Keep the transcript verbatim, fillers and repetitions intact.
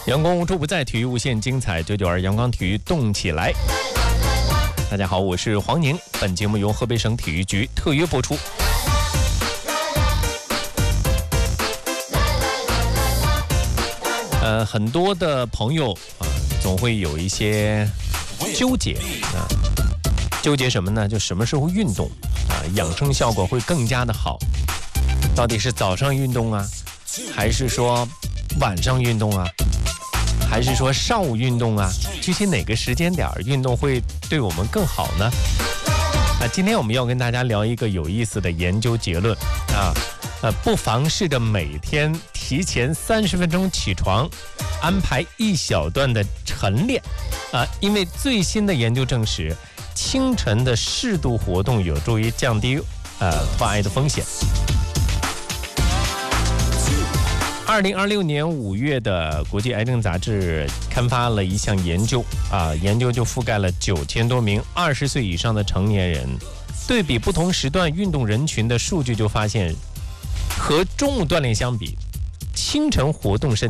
阳光无处不在，体育无限精彩。九九二阳光体育动起来。大家好，我是黄宁。本节目由河北省体育局特约播出。呃，很多的朋友啊，总会有一些纠结啊，纠结什么呢？就什么时候运动啊，养生效果会更加的好？到底是早上运动啊，还是说晚上运动啊？还是说上午运动啊？具体哪个时间点运动会对我们更好呢？啊，今天我们要跟大家聊一个有意思的研究结论啊，呃，不妨试着每天提前三十分钟起床，安排一小段的晨练啊，因为最新的研究证实，清晨的适度活动有助于降低呃患癌的风险。二零二六年五月的国际癌症杂志刊发了一项研究啊，研究就覆盖了九千多名二十岁以上的成年人，对比不同时段运动人群的数据，就发现和中午锻炼相比，清晨活动身